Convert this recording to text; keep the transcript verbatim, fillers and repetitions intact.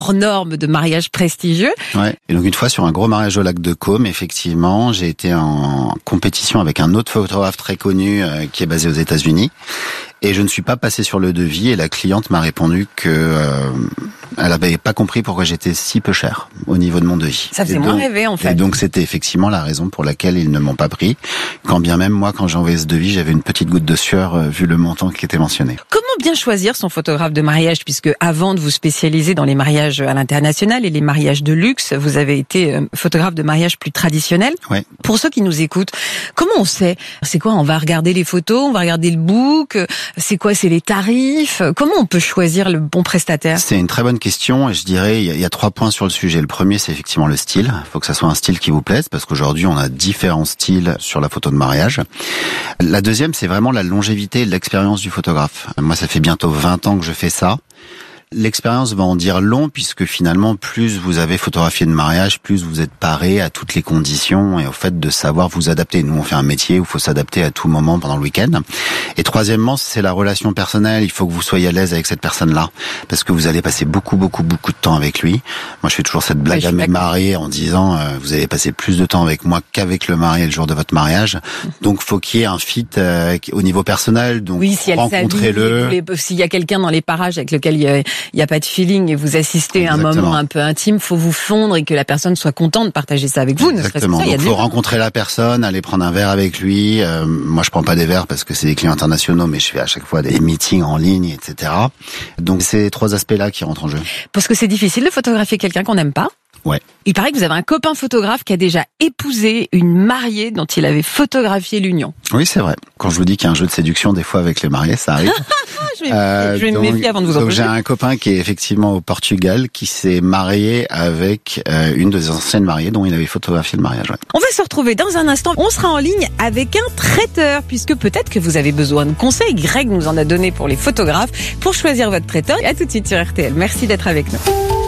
hors normes de mariage prestigieux. Ouais. Et donc une fois sur un gros mariage au lac de Côme, effectivement, j'ai été en compétition avec un autre photographe très connu euh, qui est basé aux États-Unis. Et je ne suis pas passé sur le devis et la cliente m'a répondu que euh, elle n'avait pas compris pourquoi j'étais si peu cher au niveau de mon devis. Ça faisait et moins donc, rêver en fait. Et donc c'était effectivement la raison pour laquelle ils ne m'ont pas pris. Quand bien même moi, quand j'ai envoyé ce devis, j'avais une petite goutte de sueur euh, vu le montant qui était mentionné. Comment bien choisir son photographe de mariage, puisque avant de vous spécialiser dans les mariages à l'international et les mariages de luxe, vous avez été photographe de mariage plus traditionnel. Ouais. Pour ceux qui nous écoutent, comment on sait? C'est quoi? On va regarder les photos, on va regarder le book. C'est quoi? C'est les tarifs? Comment on peut choisir le bon prestataire? C'est une très bonne question et je dirais il y, y a trois points sur le sujet. Le premier, c'est effectivement le style. Il faut que ça soit un style qui vous plaise parce qu'aujourd'hui on a différents styles sur la photo de mariage. La deuxième, c'est vraiment la longévité et l'expérience du photographe. Moi, ça fait bientôt vingt ans que je fais ça. L'expérience va en dire long puisque finalement plus vous avez photographié de mariage, plus vous êtes paré à toutes les conditions et au fait de savoir vous adapter. Nous on fait un métier où il faut s'adapter à tout moment pendant le week-end. Et troisièmement, c'est la relation personnelle. Il faut que vous soyez à l'aise avec cette personne-là parce que vous allez passer beaucoup beaucoup beaucoup de temps avec lui. Moi je fais toujours cette blague ouais, à mes mariés en disant euh, vous allez passer plus de temps avec moi qu'avec le marié le jour de votre mariage. Donc faut qu'il y ait un fit euh, au niveau personnel. Donc oui, si rencontrez-le. S'il y a quelqu'un dans les parages avec lequel il y a il n'y a pas de feeling et vous assistez à un moment un peu intime, faut vous fondre et que la personne soit contente de partager ça avec vous. Exactement. Ça, donc il faut rencontrer la personne, aller prendre un verre avec lui. Euh, moi, je prends pas des verres parce que c'est des clients internationaux, mais je fais à chaque fois des meetings en ligne, et cetera. Donc c'est ces trois aspects-là qui rentrent en jeu. Parce que c'est difficile de photographier quelqu'un qu'on n'aime pas. Ouais. Il paraît que vous avez un copain photographe qui a déjà épousé une mariée dont il avait photographié l'union. Oui, c'est vrai. Quand je vous dis qu'il y a un jeu de séduction, des fois avec les mariés, ça arrive. je vais, euh, je vais donc, me méfier avant de vous en donc j'ai un copain qui est effectivement au Portugal, qui s'est marié avec euh, une des anciennes mariées dont il avait photographié le mariage. Ouais. On va se retrouver dans un instant. On sera en ligne avec un traiteur, puisque peut-être que vous avez besoin de conseils. Greg nous en a donné pour les photographes, pour choisir votre traiteur. Et à tout de suite sur R T L. Merci d'être avec nous.